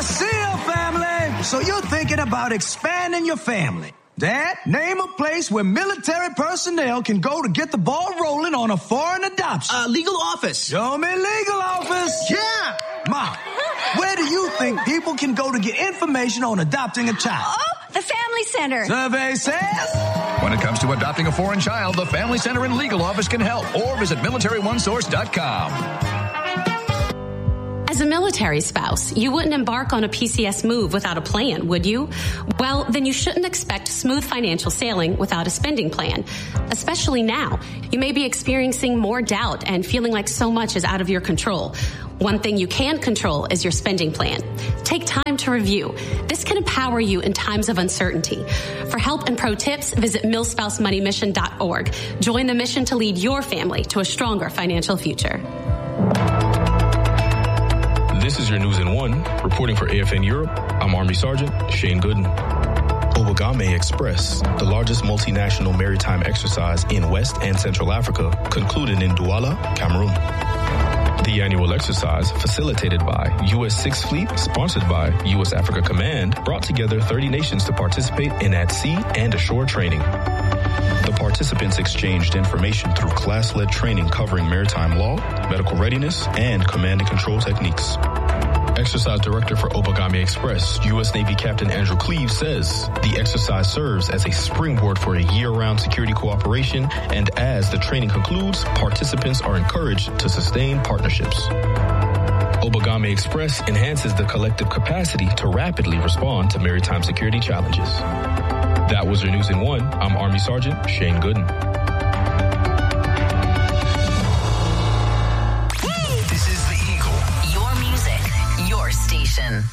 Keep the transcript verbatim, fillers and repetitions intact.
see you, family. So you're thinking about expanding your family. Dad, name a place where military personnel can go to get the ball rolling on a foreign adoption. Uh, legal office. Show me legal office. Yeah. Mom, where do you think people can go to get information on adopting a child? Oh, the Family Center. Survey says... When it comes to adopting a foreign child, the Family Center and Legal Office can help. Or visit military one source dot com. As a military spouse, you wouldn't embark on a P C S move without a plan, would you? Well, then you shouldn't expect smooth financial sailing without a spending plan, especially now. You may be experiencing more doubt and feeling like so much is out of your control. One thing you can control is your spending plan. Take time to review. This can empower you in times of uncertainty. For help and pro tips, visit mil spouse money mission dot org. Join the mission to lead your family to a stronger financial future. This is your News in One. Reporting for A F N Europe, I'm Army Sergeant Shane Gooden. Obagame Express, the largest multinational maritime exercise in West and Central Africa, concluded in Douala, Cameroon. The annual exercise, facilitated by U S sixth Fleet, sponsored by U S Africa Command, brought together thirty nations to participate in at-sea and ashore training. The participants exchanged information through class-led training covering maritime law, medical readiness, and command and control techniques. Exercise Director for Obagame Express, U S Navy Captain Andrew Cleves, says the exercise serves as a springboard for a year-round security cooperation, and as the training concludes, participants are encouraged to sustain partnerships. Obagame Express enhances the collective capacity to rapidly respond to maritime security challenges. That was your News in One. I'm Army Sergeant Shane Gooden. This is the Eagle. Your music, your station.